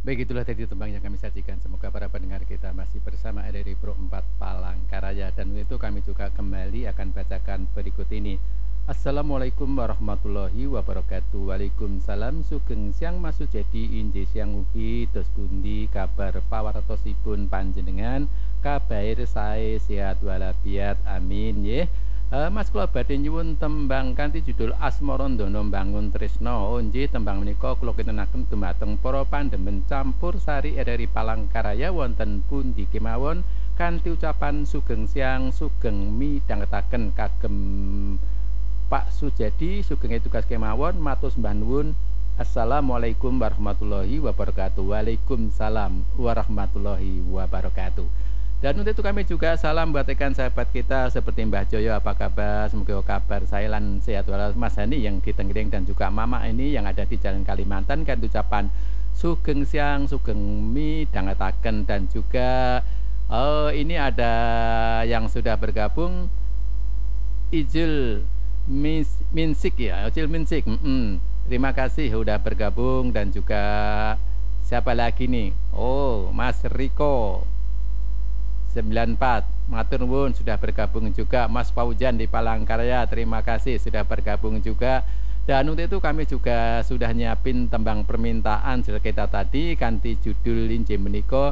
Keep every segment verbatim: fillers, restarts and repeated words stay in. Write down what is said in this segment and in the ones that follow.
Baik, itulah tadi tembang yang kami sajikan. Semoga para pendengar kita masih bersama R R I Pro empat Palangkaraya. Dan untuk itu kami juga kembali akan bacakan berikut ini. Assalamualaikum warahmatullahi wabarakatuh. Waalaikumsalam. Sugeng siang Mas Sujadi injih siang ugi dos pundi kabar pawartosipun panjenengan. Kabair sae sehat walafiat. Amin nggih. Uh, Mas kula badhe nyuwun tembang kanthi judul Asmarandana Mbangun Tresna. Oh nggih, tembang menika kula kintenaken dumateng para pandhemen campur sari R R I Palangkaraya wonten pundi kemawon kanthi ucapan sugeng siang sugeng midhangetaken kagem Pak Sujadi sugeng tugas kemawon matur sembah nuwun. Assalamualaikum warahmatullahi wabarakatuh. Waalaikumsalam warahmatullahi wabarakatuh. Dan untuk itu kami juga salam buat rekan sahabat kita seperti Mbah Joyo, apa kabar? Semoga kabar saya lan sehat walafiat. Mas Hani yang di Tenggering dan juga Mama ini yang ada di Jalan Kalimantan kan ucapan sugeng siang, sugeng midhangetaken dan juga oh ini ada yang sudah bergabung Ijul Mis, Minsik ya, Ijul Minsik. Mm -mm. Terima kasih sudah bergabung dan juga siapa lagi nih? Oh, Mas Riko sembilan empat matur nuwun sudah bergabung juga. Mas Paujan di Palangkaraya terima kasih sudah bergabung juga. Dan untuk itu kami juga sudah nyiapin tembang permintaan kita tadi kanthi judul injih menika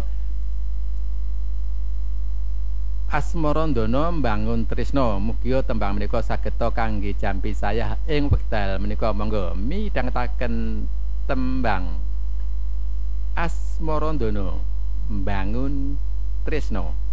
Asmarandana Mbangun Tresna. Mugia tembang menika sageta kangge jampi saya ing wekdal menika. Monggo midhangetaken tembang Asmarandana Mbangun Tresna.